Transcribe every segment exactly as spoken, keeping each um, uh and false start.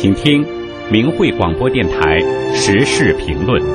请听明慧广播电台时事评论。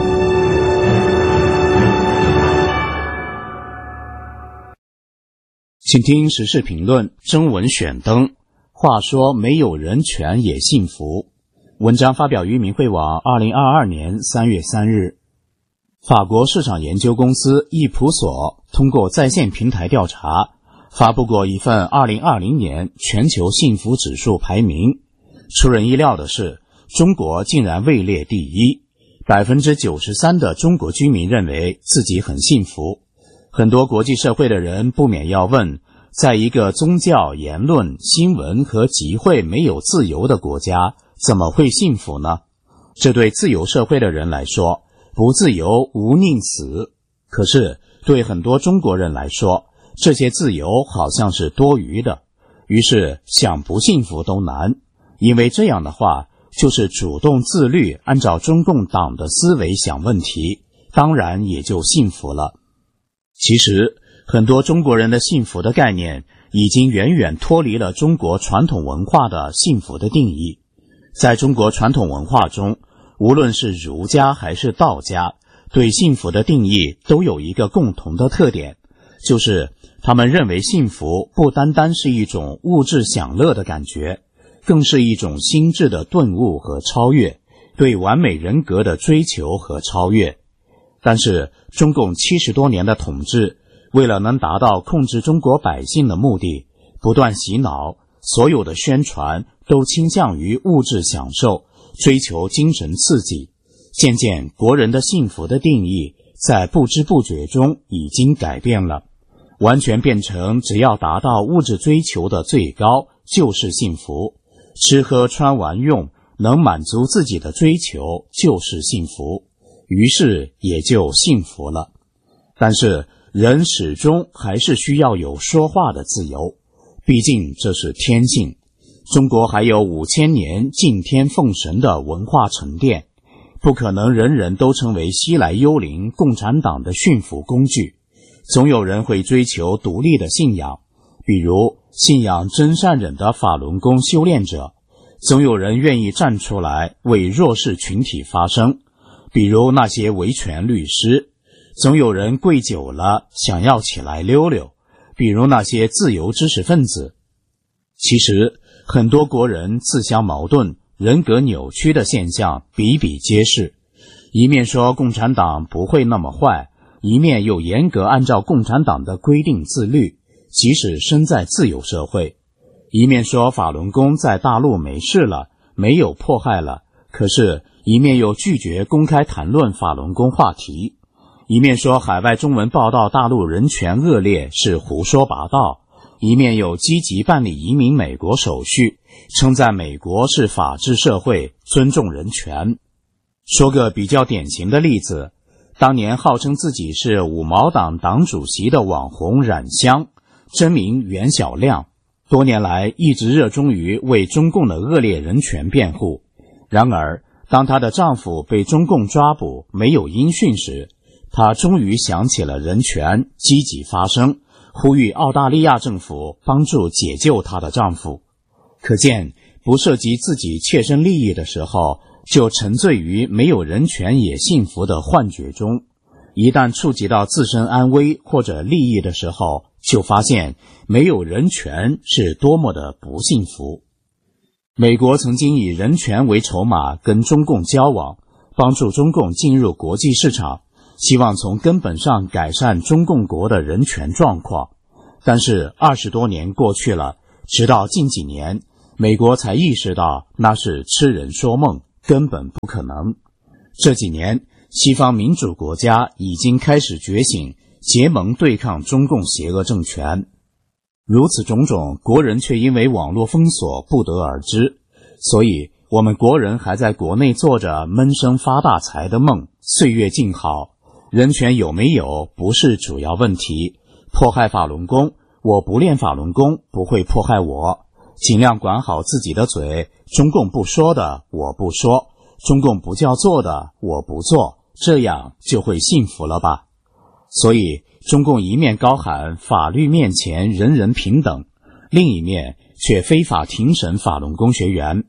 请听时事评论，征文选登。话说没有人权也幸福。文章发表于明慧网二零二二年三月三日。法国市场研究公司易普所通过在线平台调查，发布过一份二零二零年全球幸福指数排名。出人意料的是，中国竟然位列第一。百分之九十三的中国居民认为自己很幸福。很多国际社会的人不免要问，在一个宗教、言论、新闻和集会没有自由的国家，怎么会幸福呢？这对自由社会的人来说，不自由无宁死。可是对很多中国人来说，这些自由好像是多余的，于是想不幸福都难。因为这样的话，就是主动自律，按照中共党的思维想问题，当然也就幸福了。其实很多中国人的幸福的概念已经远远脱离了中国传统文化的幸福的定义。在中国传统文化中，无论是儒家还是道家，对幸福的定义都有一个共同的特点，就是他们认为幸福不单单是一种物质享乐的感觉，更是一种心智的顿悟和超越，对完美人格的追求和超越。但是中共七十多年的统治，为了能达到控制中国百姓的目的，不断洗脑，所有的宣传都倾向于物质享受，追求精神刺激。渐渐国人的幸福的定义在不知不觉中已经改变了，完全变成只要达到物质追求的最高就是幸福，吃喝穿玩用能满足自己的追求就是幸福，于是也就幸福了。但是人始终还是需要有说话的自由，毕竟这是天性。中国还有五千年敬天奉神的文化沉淀，不可能人人都成为西来幽灵共产党的驯服工具。总有人会追求独立的信仰，比如信仰真善忍的法轮功修炼者，总有人愿意站出来为弱势群体发声，比如那些维权律师，总有人跪久了想要起来溜溜，比如那些自由知识分子。其实很多国人自相矛盾、人格扭曲的现象比比皆是，一面说共产党不会那么坏，一面又严格按照共产党的规定自律，即使身在自由社会。一面说法轮功在大陆没事了，没有迫害了，可是一面又拒绝公开谈论法轮功话题。一面说海外中文报道大陆人权恶劣是胡说八道，一面又积极办理移民美国手续，称赞美国是法治社会，尊重人权。说个比较典型的例子，当年号称自己是五毛党党主席的网红冉香，真名袁小亮，多年来一直热衷于为中共的恶劣人权辩护。然而当她的丈夫被中共抓捕没有音讯时，她终于想起了人权，积极发声，呼吁澳大利亚政府帮助解救她的丈夫。可见不涉及自己切身利益的时候，就沉醉于没有人权也幸福的幻觉中，一旦触及到自身安危或者利益的时候，就发现没有人权是多么的不幸福。美国曾经以人权为筹码跟中共交往，帮助中共进入国际市场，希望从根本上改善中共国的人权状况。但是二十多年过去了，直到近几年，美国才意识到那是痴人说梦，根本不可能。这几年西方民主国家已经开始觉醒，结盟对抗中共邪恶政权。如此种种，国人却因为网络封锁不得而知，所以我们国人还在国内做着闷声发大财的梦，岁月静好。人权有没有不是主要问题，迫害法轮功，我不练法轮功不会迫害我，尽量管好自己的嘴，中共不说的我不说，中共不叫做的我不做，这样就会幸福了吧。所以中共一面高喊法律面前人人平等，另一面却非法庭审法轮功学员，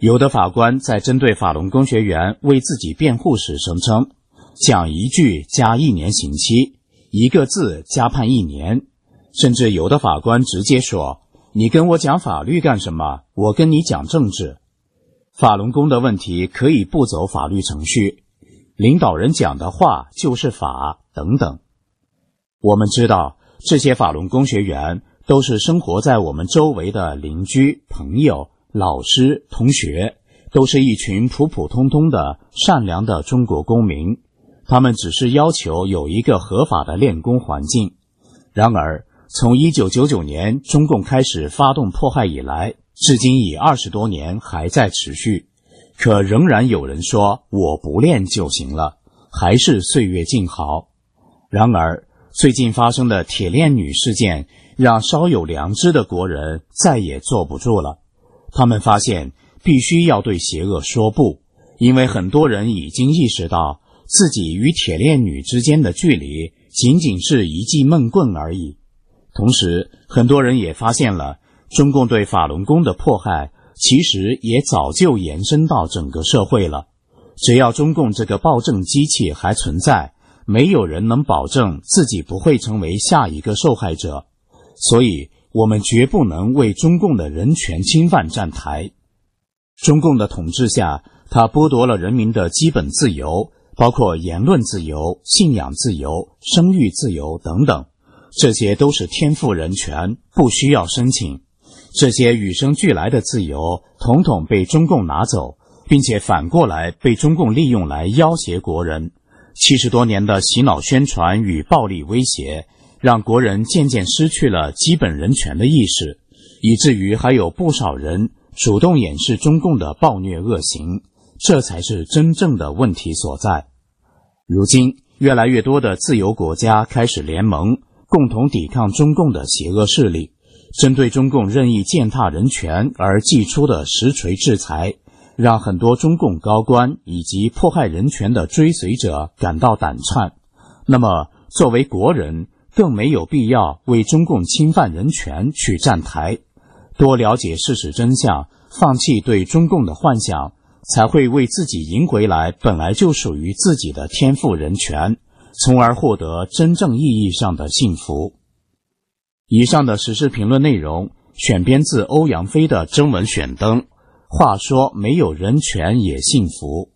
有的法官在针对法轮功学员为自己辩护时声称，讲一句加一年刑期，一个字加判一年，甚至有的法官直接说，你跟我讲法律干什么？我跟你讲政治。法轮功的问题可以不走法律程序，领导人讲的话就是法等等。我们知道，这些法轮功学员都是生活在我们周围的邻居、朋友、老师、同学，都是一群普普通通的善良的中国公民，他们只是要求有一个合法的练功环境。然而，从一九九九年中共开始发动迫害以来，至今已二十多年还在持续，可仍然有人说我不练就行了，还是岁月静好。然而，最近发生的铁链女事件让稍有良知的国人再也坐不住了。他们发现必须要对邪恶说不，因为很多人已经意识到自己与铁链女之间的距离仅仅是一记闷棍而已。同时，很多人也发现了中共对法轮功的迫害其实也早就延伸到整个社会了。只要中共这个暴政机器还存在，没有人能保证自己不会成为下一个受害者。所以我们绝不能为中共的人权侵犯站台。中共的统治下，它剥夺了人民的基本自由，包括言论自由、信仰自由、生育自由等等，这些都是天赋人权，不需要申请。这些与生俱来的自由统统被中共拿走，并且反过来被中共利用来要挟国人。七十多年的洗脑宣传与暴力威胁，让国人渐渐失去了基本人权的意识，以至于还有不少人主动掩饰中共的暴虐恶行，这才是真正的问题所在。如今，越来越多的自由国家开始联盟，共同抵抗中共的邪恶势力。针对中共任意践踏人权而祭出的实锤制裁，让很多中共高官以及迫害人权的追随者感到胆颤。那么，作为国人，更没有必要为中共侵犯人权去站台。多了解事实真相，放弃对中共的幻想，才会为自己赢回来本来就属于自己的天赋人权，从而获得真正意义上的幸福。以上的时事评论内容选编自欧阳菲的征文选登。话说没有人权也幸福。